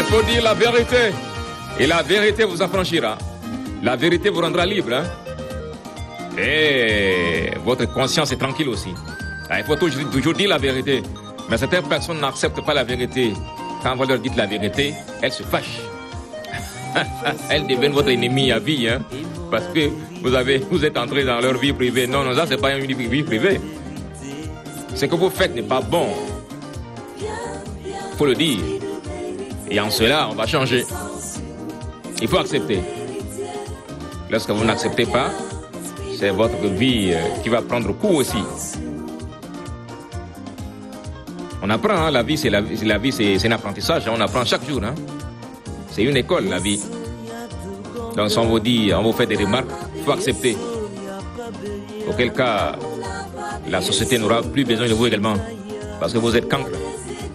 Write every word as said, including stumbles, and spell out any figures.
faut dire la vérité. Et la vérité vous affranchira. La vérité vous rendra libre. Hein? Et votre conscience est tranquille aussi. Il faut toujours, toujours dire la vérité. Mais certaines personnes n'acceptent pas la vérité. Quand vous leur dites la vérité, elles se fâchent. Elles deviennent votre ennemi à vie. Hein? Parce que vous, avez, vous êtes entré dans leur vie privée. Non, non, ça, c'est pas une vie privée. Ce que vous faites n'est pas bon. Il faut le dire. Et en cela, on va changer. Il faut accepter. Lorsque vous n'acceptez pas, c'est votre vie qui va prendre coup aussi. On apprend, hein, la vie, c'est la, la vie, c'est, c'est un apprentissage. Hein, on apprend chaque jour. Hein. C'est une école, la vie. Donc, si on vous dit, on vous fait des remarques, il faut accepter. Auquel cas, la société n'aura plus besoin de vous également. Parce que vous êtes cancre.